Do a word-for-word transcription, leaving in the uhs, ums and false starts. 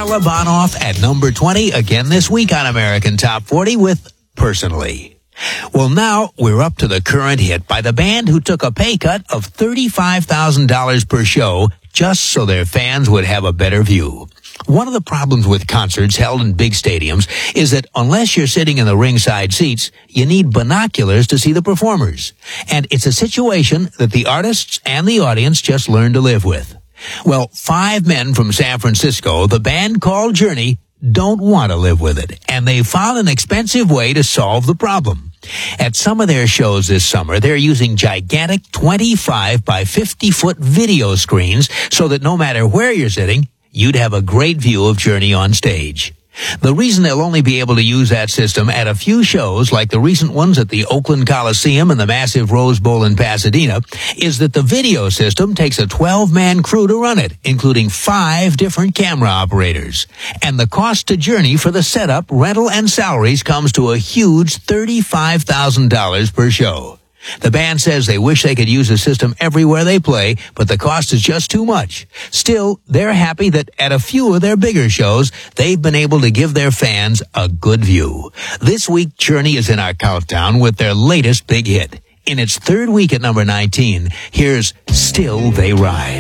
Carla Bonoff at number twenty again this week on American Top forty with Personally. Well, now we're up to the current hit by the band who took a pay cut of thirty-five thousand dollars per show just so their fans would have a better view. One of the problems with concerts held in big stadiums is that unless you're sitting in the ringside seats, you need binoculars to see the performers. And it's a situation that the artists and the audience just learn to live with. Well, five men from San Francisco, the band called Journey, don't want to live with it, and they found an expensive way to solve the problem. At some of their shows this summer, they're using gigantic twenty-five by fifty foot video screens so that no matter where you're sitting, you'd have a great view of Journey on stage. The reason they'll only be able to use that system at a few shows, like the recent ones at the Oakland Coliseum and the massive Rose Bowl in Pasadena, is that the video system takes a twelve man crew to run it, including five different camera operators. And the cost to Journey for the setup, rental, and salaries comes to a huge thirty-five thousand dollars per show. The band says they wish they could use the system everywhere they play, but the cost is just too much. Still, they're happy that at a few of their bigger shows, they've been able to give their fans a good view. This week, Journey is in our countdown with their latest big hit. In its third week at number nineteen, here's Still They Ride.